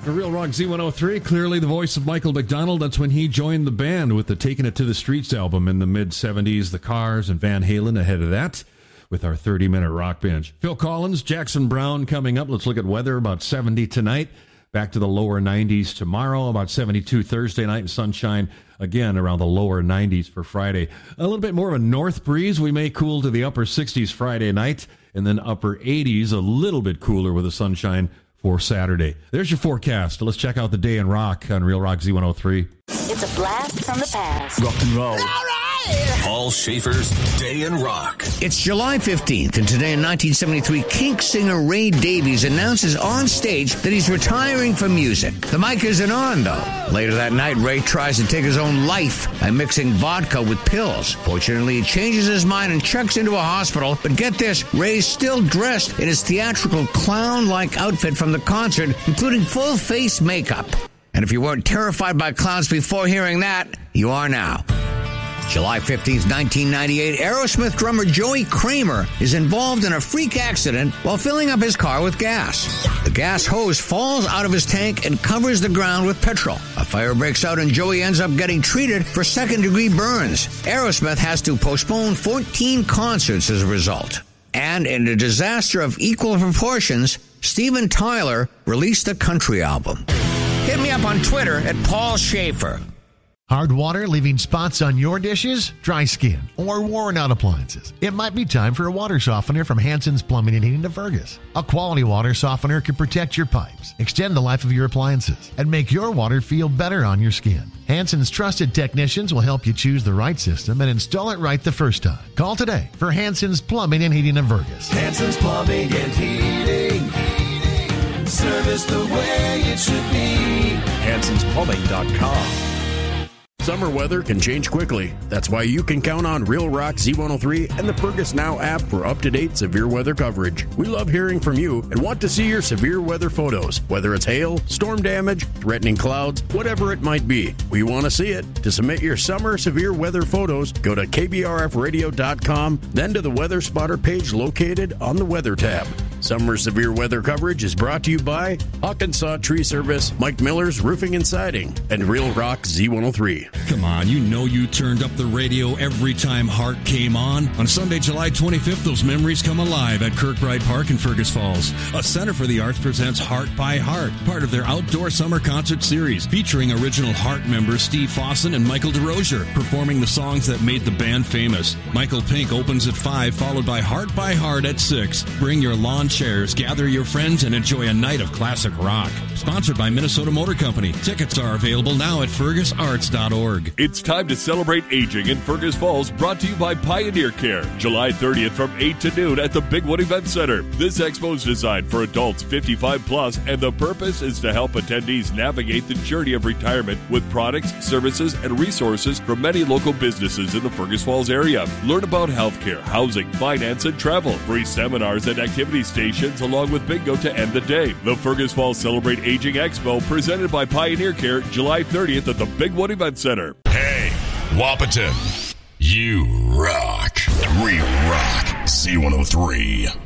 A Real Rock Z103, clearly the voice of Michael McDonald. That's when he joined the band with the Taking It to the Streets album in the mid-'70s. The Cars and Van Halen ahead of that with our 30-minute rock binge. Phil Collins, Jackson Browne coming up. Let's look at weather. About 70 tonight. Back to the lower 90s tomorrow. About 72 Thursday night and sunshine again around the lower 90s for Friday. A little bit more of a north breeze. We may cool to the upper 60s Friday night and then upper 80s, a little bit cooler with the sunshine for Saturday. There's your forecast. Let's check out the day in rock on Real Rock Z103. It's a blast from the past. Rock and roll. All right. Paul Schaefer's Day in Rock. It's July 15th, and today in 1973, Kinks singer Ray Davies announces on stage that he's retiring from music. The mic isn't on, though. Later that night, Ray tries to take his own life by mixing vodka with pills. Fortunately, he changes his mind and checks into a hospital. But get this, Ray's still dressed in his theatrical clown-like outfit from the concert, including full face makeup. And if you weren't terrified by clowns before hearing that, you are now. July 15th, 1998, Aerosmith drummer Joey Kramer is involved in a freak accident while filling up his car with gas. The gas hose falls out of his tank and covers the ground with petrol. A fire breaks out and Joey ends up getting treated for second-degree burns. Aerosmith has to postpone 14 concerts as a result. And in a disaster of equal proportions, Steven Tyler released a country album. Hit me up on Twitter at Paul Schaefer. Hard water leaving spots on your dishes, dry skin, or worn out appliances. It might be time for a water softener from Hansen's Plumbing and Heating of Fergus. A quality water softener can protect your pipes, extend the life of your appliances, and make your water feel better on your skin. Hansen's trusted technicians will help you choose the right system and install it right the first time. Call today for Hansen's Plumbing and Heating of Fergus. Hansen's Plumbing and Heating. Service the way it should be. Hanson'sPlumbing.com. Summer weather can change quickly. That's why you can count on Real Rock Z103 and the Fergus Now app for up-to-date severe weather coverage. We love hearing from you and want to see your severe weather photos, whether it's hail, storm damage, threatening clouds, whatever it might be. We want to see it. To submit your summer severe weather photos, go to kbrfradio.com, then to the Weather Spotter page located on the Weather tab. Summer severe weather coverage is brought to you by Hawkinsaw Tree Service, Mike Miller's Roofing and Siding, and Real Rock Z103. Come on, you know you turned up the radio every time Heart came on. On Sunday, July 25th, those memories come alive at Kirkbride Park in Fergus Falls. A Center for the Arts presents Heart by Heart, part of their outdoor summer concert series, featuring original Heart members Steve Fossen and Michael DeRosier, performing the songs that made the band famous. Michael Pink opens at 5, followed by Heart at 6. Bring your lawn chairs, gather your friends, and enjoy a night of classic rock. Sponsored by Minnesota Motor Company. Tickets are available now at fergusarts.org. It's time to celebrate aging in Fergus Falls, brought to you by Pioneer Care. July 30th from 8 to noon at the Big Wood Event Center. This expo is designed for adults 55 plus, and the purpose is to help attendees navigate the journey of retirement with products, services, and resources from many local businesses in the Fergus Falls area. Learn about healthcare, housing, finance, and travel. Free seminars and activity stations along with bingo to end the day. The Fergus Falls Celebrate Aging Expo, presented by Pioneer Care, July 30th at the Big Wood Event Center. Hey, Wahpeton, you rock. Real Rock Z103.